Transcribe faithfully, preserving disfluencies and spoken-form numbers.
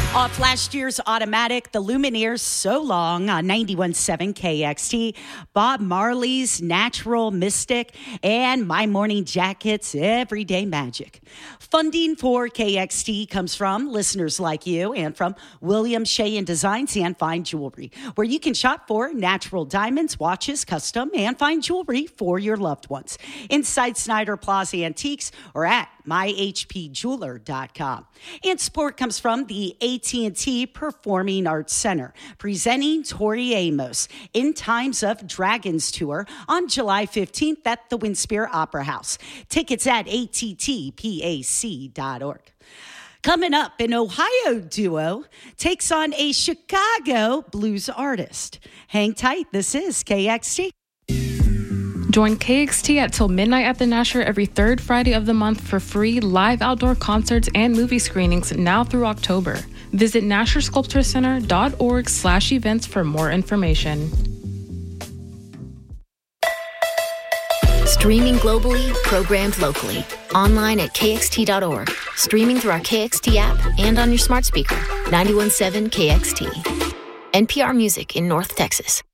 Off last year's Automatic, the Lumineers, So Long on ninety-one point seven K X T, Bob Marley's Natural Mystic, and My Morning Jacket's Everyday Magic. Funding for K X T comes from listeners like you and from William Shea Designs and Fine Jewelry, where you can shop for natural diamonds, watches, custom, and fine jewelry for your loved ones. Inside Snyder Plaza Antiques or at my h p jeweler dot com. And support comes from the A T and T Performing Arts Center, presenting Tori Amos in Times of Dragons Tour on July fifteenth at the Winspear Opera House. Tickets at a t t pac dot org. Coming up, an Ohio duo takes on a Chicago blues artist. Hang tight. This is K X T. Join K X T at till midnight at the Nasher every third Friday of the month for free live outdoor concerts and movie screenings now through October. Visit nasher sculpture center dot org slash events for more information. Streaming globally, programmed locally. Online at k x t dot org. Streaming through our K X T app and on your smart speaker. ninety-one point seven K X T. N P R Music in North Texas.